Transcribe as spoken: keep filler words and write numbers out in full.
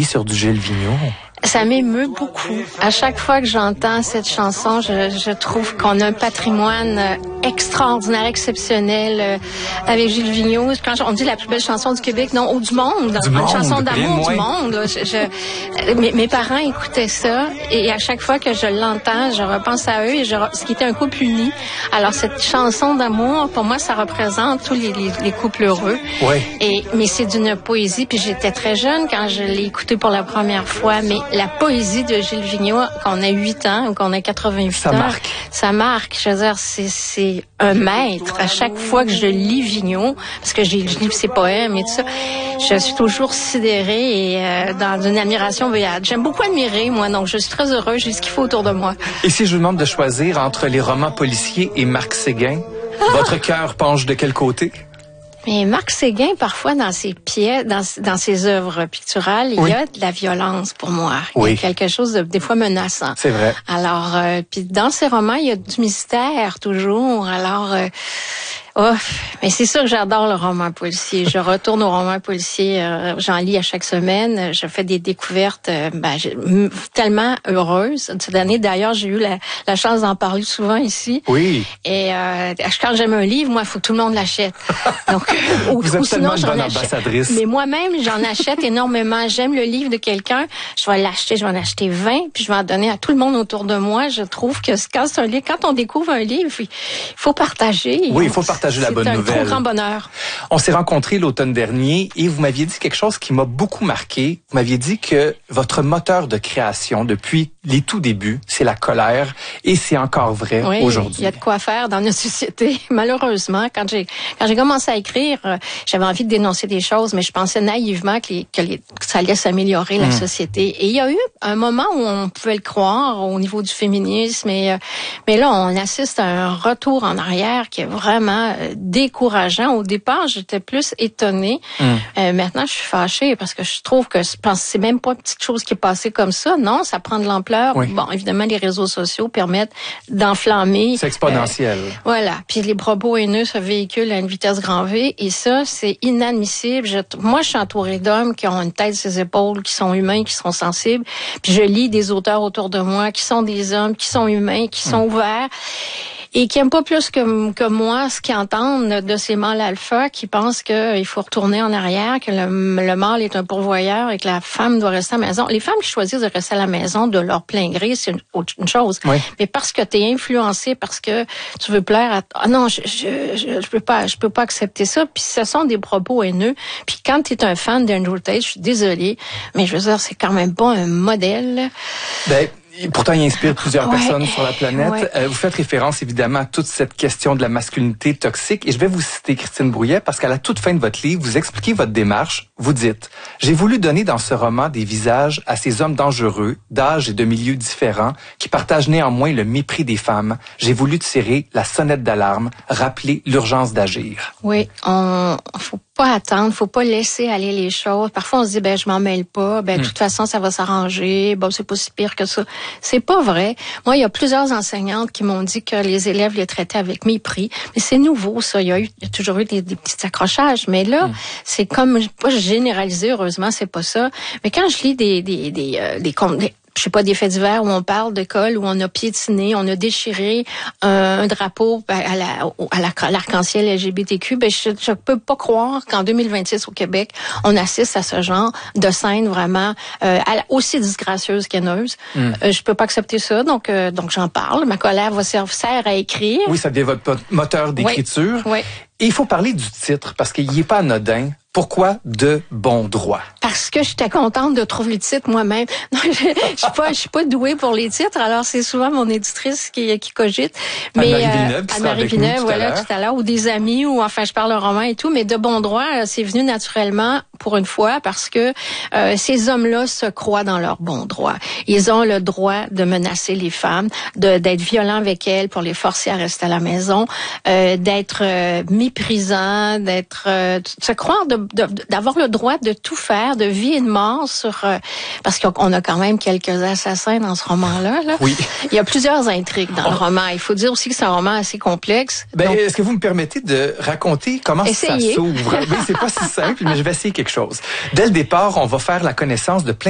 publié sur du Gilles Vigneault? Ça m'émeut beaucoup. À chaque fois que j'entends cette chanson, je, je trouve qu'on a un patrimoine extraordinaire, exceptionnel euh, avec Gilles Vigneault. Quand on dit la plus belle chanson du Québec, non, ou du monde, du une monde, chanson d'amour du moins. monde. Là, je, je, mes, mes parents écoutaient ça et à chaque fois que je l'entends, je repense à eux et je, ce qui était un couple uni. Alors cette chanson d'amour, pour moi, ça représente tous les, les, les couples heureux. Oui. Et mais c'est d'une poésie. Puis j'étais très jeune quand je l'ai écouté pour la première fois, mais la poésie de Gilles Vigneault, qu'on a huit ans ou qu'on a quatre-vingt-huit ça ans, marque. ça marque. Je veux dire, c'est, c'est un maître. À chaque fois que je lis Vigneault, parce que j'ai, je lis ses poèmes et tout ça, je suis toujours sidérée et euh, dans une admiration béate. J'aime beaucoup admirer, moi, donc je suis très heureuse. J'ai ce qu'il faut autour de moi. Et si je vous demande de choisir entre les romans policiers et Marc Séguin, ah! votre cœur penche de quel côté? Mais Marc Séguin, parfois, dans ses pièces, dans, dans ses œuvres picturales, oui. il y a de la violence pour moi. Oui. Il y a quelque chose de, des fois, menaçant. C'est vrai. Alors, euh, puis dans ses romans, il y a du mystère, toujours. Alors, euh, oh, mais c'est sûr que j'adore le roman policier. Je retourne au roman policier, euh, j'en lis à chaque semaine. Je fais des découvertes euh, ben, j'ai, m- tellement heureuses. Cette année, d'ailleurs, j'ai eu la, la chance d'en parler souvent ici. Oui. Et euh, quand j'aime un livre, moi, il faut que tout le monde l'achète. Donc, ou, vous êtes ou sinon, tellement une j'en bonne achète. ambassadrice. Mais moi-même, j'en achète énormément. J'aime le livre de quelqu'un, je vais l'acheter, je vais en acheter vingt, puis je vais en donner à tout le monde autour de moi. Je trouve que quand c'est un livre, quand on découvre un livre, il faut partager. Oui, il faut partager la bonne nouvelle. C'est un trop grand bonheur. On s'est rencontrés l'automne dernier et vous m'aviez dit quelque chose qui m'a beaucoup marqué. Vous m'aviez dit que votre moteur de création depuis les tout débuts, c'est la colère et c'est encore vrai oui, aujourd'hui. Il y a de quoi faire dans notre société. Malheureusement, quand j'ai quand j'ai commencé à écrire, euh, j'avais envie de dénoncer des choses, mais je pensais naïvement que, les, que, les, que ça allait s'améliorer mmh. la société. Et il y a eu un moment où on pouvait le croire au niveau du féminisme, et, euh, mais là on assiste à un retour en arrière qui est vraiment euh, décourageant. Au départ, j'étais plus étonnée. Mmh. Euh, maintenant, je suis fâchée parce que je trouve que je pense c'est même pas une petite chose qui est passée comme ça. Non, ça prend de l'ampleur. Oui. Bon, évidemment, les réseaux sociaux permettent d'enflammer. C'est exponentiel. Euh, voilà. Puis les propos haineux se véhiculent à une vitesse grand V. Et ça, c'est inadmissible. Je, moi, je suis entourée d'hommes qui ont une tête sur les épaules, qui sont humains, qui sont sensibles. Puis je lis des auteurs autour de moi qui sont des hommes, qui sont humains, qui sont mmh. ouverts. Et qui aiment pas plus que, que moi ce qu'ils entendent de ces mâles alpha qui pensent qu'il faut retourner en arrière, que le, le mâle est un pourvoyeur et que la femme doit rester à la maison. Les femmes qui choisissent de rester à la maison de leur plein gré, c'est une, une chose. Oui. Mais parce que tu es influencé, parce que tu veux plaire à... Ah non, je, je, je, je peux pas, je peux pas accepter ça. Puis ce sont des propos haineux. Puis quand tu es un fan d'Andrew Tate, je suis désolée, mais je veux dire, c'est quand même pas un modèle. Ben... Pourtant, il inspire plusieurs ouais, personnes sur la planète. Ouais. Euh, vous faites référence, évidemment, à toute cette question de la masculinité toxique. Et je vais vous citer Christine Brouillet, parce qu'à la toute fin de votre livre, vous expliquez votre démarche. Vous dites, « J'ai voulu donner dans ce roman des visages à ces hommes dangereux, d'âge et de milieux différents, qui partagent néanmoins le mépris des femmes. J'ai voulu tirer la sonnette d'alarme, rappeler l'urgence d'agir. » Oui, on faut pas attendre, faut pas laisser aller les choses. Parfois, on se dit, ben je m'en mêle pas, ben de hum. toute façon, ça va s'arranger, bon, c'est pas si pire que ça. C'est pas vrai. Moi, il y a plusieurs enseignantes qui m'ont dit que les élèves les traitaient avec mépris. Mais c'est nouveau, ça. Il y a, eu, il y a toujours eu des, des petits accrochages. Mais là, hum. c'est comme, pas généralisé, heureusement, c'est pas ça. Mais quand je lis des, des, des, euh, des, des, des je sais pas, des faits divers où on parle d'école, où on a piétiné, on a déchiré un, un drapeau à, la, à, la, à l'arc-en-ciel L G B T Q, ben je, je peux pas croire qu'en deux mille vingt-six au Québec, on assiste à ce genre de scène vraiment euh, à la, aussi disgracieuse qu'haineuse. Mm. Euh, je peux pas accepter ça, donc euh, donc j'en parle. Ma colère va servir à écrire. Oui, ça devient votre moteur d'écriture. Oui. oui. Et il faut parler du titre, parce qu'il n'est pas anodin. Pourquoi de bon droit? Parce que j'étais contente de trouver le titre moi-même. Non, je, je suis pas, je suis pas douée pour les titres. Alors c'est souvent mon éditrice qui, qui cogite. Mais Anne-Marie Villeneuve, euh, Anne-Marie Villeneuve, voilà, tout à l'heure, ou des amis, ou enfin je parle un roman et tout. Mais de bon droit, c'est venu naturellement pour une fois parce que euh, ces hommes-là se croient dans leur bon droit. Ils ont le droit de menacer les femmes, de d'être violents avec elles pour les forcer à rester à la maison, euh, d'être euh, méprisants, d'être euh, se croire de De, d'avoir le droit de tout faire, de vie et de mort sur euh, parce qu'on a quand même quelques assassins dans ce roman-là. Là. Oui. Il y a plusieurs intrigues dans oh. le roman. Il faut dire aussi que c'est un roman assez complexe. Ben, donc... est-ce que vous me permettez de raconter comment Essayez. ça s'ouvre? Oui, c'est pas si simple, mais je vais essayer quelque chose. Dès le départ, on va faire la connaissance de plein